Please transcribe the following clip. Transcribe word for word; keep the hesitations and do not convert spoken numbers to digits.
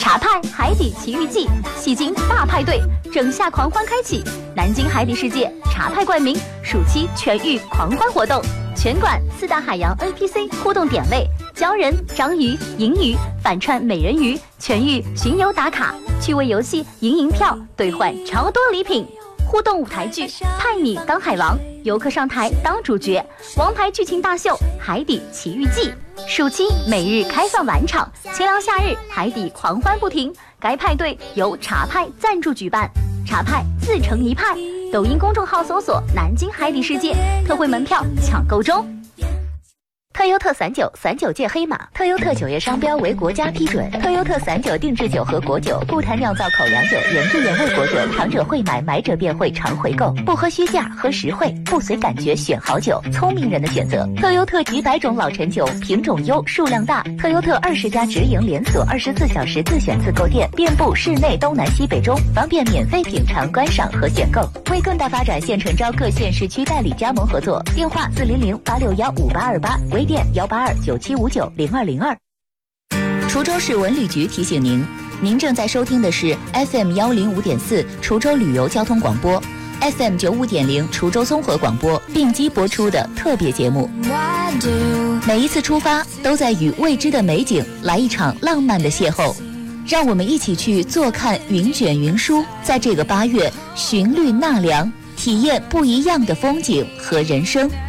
茶派海底奇遇记，戏精大派对，整夏狂欢开启，南京海底世界茶派冠名暑期全域狂欢活动，全馆四大海洋 N P C 互动点位，鲛人、章鱼、银鱼、反串美人鱼，全域巡游打卡，趣味游戏赢银票兑换超多礼品。互动舞台剧派你当海王，游客上台当主角，王牌剧情大秀海底奇遇记。暑期每日开放晚场，清凉夏日海底狂欢不停。该派对由茶派赞助举办，茶派自成一派。抖音公众号搜索南京海底世界，特惠门票抢购中。特优特散酒，散酒界黑马。特优特酒业商标为国家批准。特优特散酒定制酒和果酒，不谈酿造口粮酒，原汁原味果酒，尝者会买，买者便会常回购。不喝虚价，喝实惠，不随感觉选好酒，聪明人的选择。特优特几百种老陈酒，品种优，数量大。特优特二十家直营连锁，二十四小时自选自购店，遍布市内东南西北中，方便免费品尝、观赏和选购。为更大发展，现诚招各县市区代理加盟合作，电话四零零八六幺五八二八。微店幺八二九七五九零二零二。滁州市文旅局提醒您，您正在收听的是 F M 幺零五点四滁州旅游交通广播 ，F M 九五点零滁州综合广播并机播出的特别节目。每一次出发，都在与未知的美景来一场浪漫的邂逅。让我们一起去坐看云卷云舒，在这个八月寻绿纳凉，体验不一样的风景和人生。